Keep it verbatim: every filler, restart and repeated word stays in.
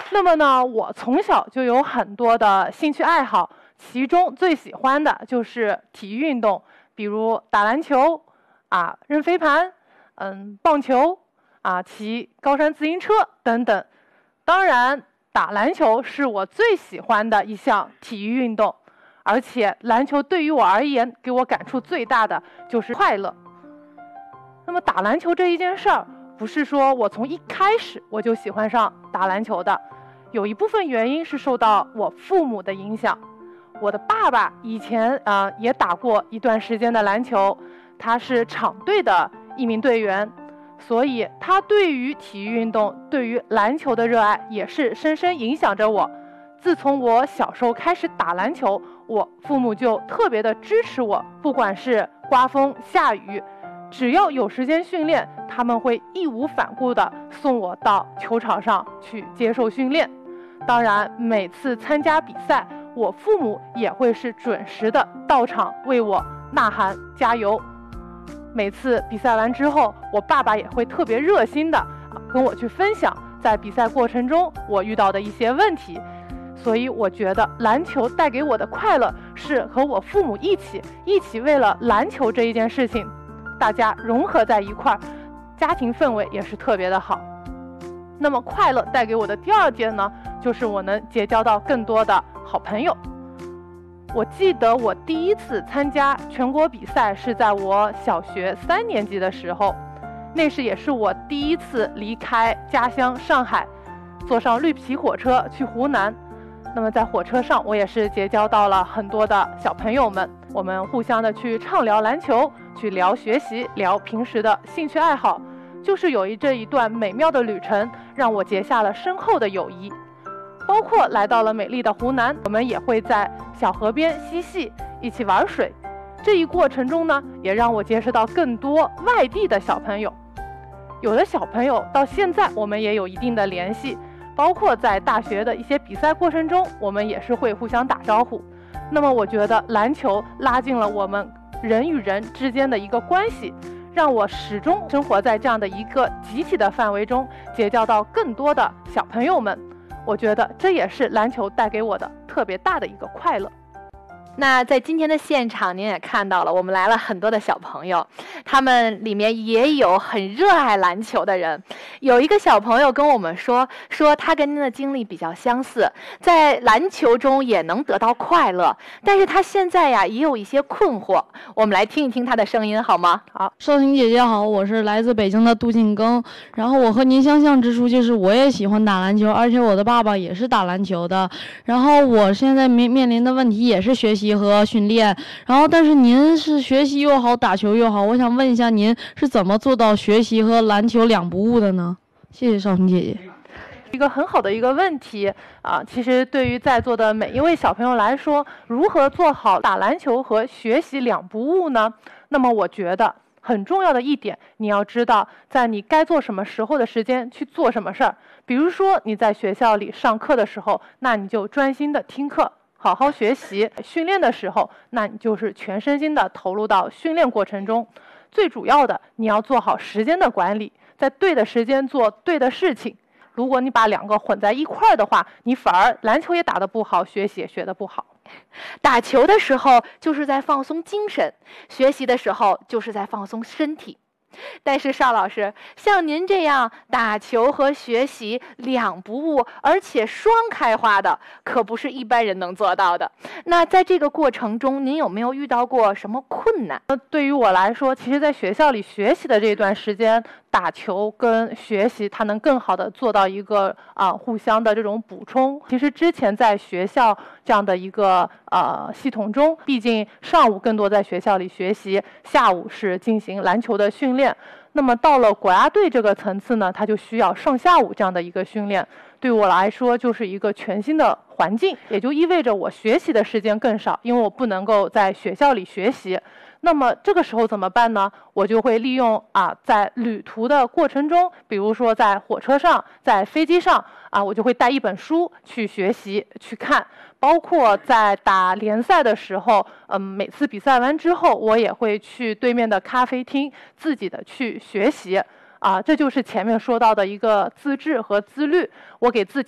那么呢，我从小就有很多的兴趣爱好，其中最喜欢的就是体育运动，比如打篮球啊、扔飞盘、嗯、棒球啊、骑高山自行车等等。当然，打篮球是我最喜欢的一项体育运动，而且篮球对于我而言，给我感触最大的就是快乐。那么打篮球这一件事儿，不是说我从一开始我就喜欢上打篮球的，有一部分原因是受到我父母的影响。我的爸爸以前啊、呃、也打过一段时间的篮球，他是场队的一名队员，所以他对于体育运动、对于篮球的热爱也是深深影响着我。自从我小时候开始打篮球，我父母就特别的支持我，不管是刮风下雨，只要有时间训练，他们会义无反顾地送我到球场上去接受训练。当然，每次参加比赛，我父母也会是准时的到场为我呐喊加油。每次比赛完之后，我爸爸也会特别热心的跟我去分享在比赛过程中我遇到的一些问题。所以我觉得篮球带给我的快乐是和我父母一起一起为了篮球这一件事情，大家融合在一块儿，家庭氛围也是特别的好。那么快乐带给我的第二点呢，就是我能结交到更多的好朋友。我记得我第一次参加全国比赛是在我小学三年级的时候，那时也是我第一次离开家乡上海，坐上绿皮火车去湖南。那么在火车上，我也是结交到了很多的小朋友们，我们互相的去畅聊篮球，去聊学习，聊平时的兴趣爱好，就是有一这一段美妙的旅程，让我结下了深厚的友谊。包括来到了美丽的湖南，我们也会在小河边嬉戏，一起玩水。这一过程中呢，也让我结识到更多外地的小朋友。有的小朋友到现在我们也有一定的联系，包括在大学的一些比赛过程中，我们也是会互相打招呼。那么我觉得篮球拉近了我们人与人之间的一个关系，让我始终生活在这样的一个集体的范围中，结交到更多的小朋友们。我觉得这也是篮球带给我的特别大的一个快乐。 那在今天的现场，您也看到了，我们来了很多的小朋友，他们里面也有很热爱篮球的人。有一个小朋友跟我们说，说他跟您的经历比较相似，在篮球中也能得到快乐，但是他现在呀也有一些困惑。我们来听一听他的声音好吗？ 好，少婷姐姐好，我是来自北京的杜进庚。然后我和您相像之处就是我也喜欢打篮球，而且我的爸爸也是打篮球的。然后我现在面面临的问题也是学习和训练，然后但是您是学习又好，打球又好，我想问一下，您是怎么做到学习和篮球两不误的呢？谢谢少婷姐姐。 一个很好的一个问题啊，其实对于在座的每一位小朋友来说，如何做好打篮球和学习两不误呢？那么我觉得很重要的一点，你要知道在你该做什么时候的时间去做什么事儿。比如说你在学校里上课的时候，那你就专心的听课，好好学习。训练的时候，那你就是全身心的投入到训练过程中。最主要的，你要做好时间的管理，在对的时间做对的事情。如果你把两个混在一块儿的话，你反而篮球也打得不好，学习也学得不好。 打球的时候就是在放松精神，学习的时候就是在放松身体。但是邵老师，像您这样打球和学习两不误，而且双开花的，可不是一般人能做到的。那在这个过程中，您有没有遇到过什么困难？ 对于我来说，其实在学校里学习的这段时间，打球跟学习它能更好的做到一个啊、呃、互相的这种补充。其实之前在学校这样的一个呃系统中，毕竟上午更多在学校里学习，下午是进行篮球的训练。那么到了国家队这个层次呢，它就需要上下午这样的一个训练。对我来说，就是一个全新的环境，也就意味着我学习的时间更少，因为我不能够在学校里学习。那么这个时候怎么办呢？我就会利用啊，在旅途的过程中，比如说在火车上、在飞机上啊，我就会带一本书去学习、去看。包括在打联赛的时候，嗯，每次比赛完之后，我也会去对面的咖啡厅自己的去学习。啊，这就是前面说到的一个自制和自律。我给自己